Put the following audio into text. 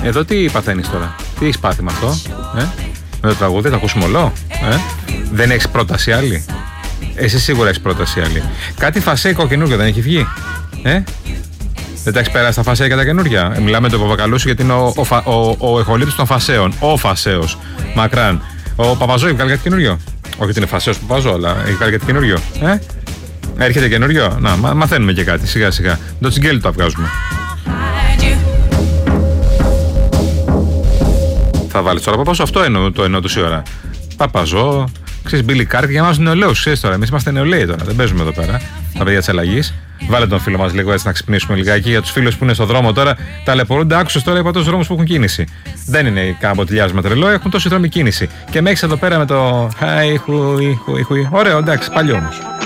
Εδώ τι παθαίνεις τώρα, τι έχεις πάθει με αυτό, με το τραγούδι, θα ακούσουμε όλο, δεν έχεις πρόταση άλλη, εσύ σίγουρα έχεις πρόταση άλλη. Κάτι φασέικο καινούργιο δεν έχει βγει, δεν τα έχεις περάσει τα φασέικα τα καινούργια. Μιλάμε τον Παπακαλούσου γιατί είναι ο εχολήτης των φασέων, ο φασέος, μακράν. Ο Παπαζό έχει βγάλει κάτι καινούριο. Όχι ότι είναι φασέος Παπαζό, αλλά έχει βγάλει κάτι καινούριο. Έρχεται καινούριο. Να, μαθαίνουμε και κάτι σιγά σιγά. Το τσιγκέλι το βγάζουμε. Θα βάλεις τώρα Παπαζό, αυτό εννοώ τόση ώρα. Παπαζό, ξέρεις, Μπίλι Κάρτ, για εμάς νεολαίους, ξέρεις τώρα. Εμείς είμαστε νεολαίοι τώρα, δεν παίζουμε εδώ πέρα. Τα παιδιά της αλλαγής. Βάλε τον φίλο μας λίγο έτσι να ξυπνήσουμε λιγάκι. Για τους φίλους που είναι στο δρόμο τώρα, ταλαιπωρούνται. Άκουσες τώρα, είπα τόσους δρόμους που έχουν κίνηση. Δεν είναι κάμπο τηλιάσμα τρελό, έχουν τόση δρόμη κίνηση. Και με έχεις εδώ πέρα με το. Ωραίο, εντάξει, παλιό όμως.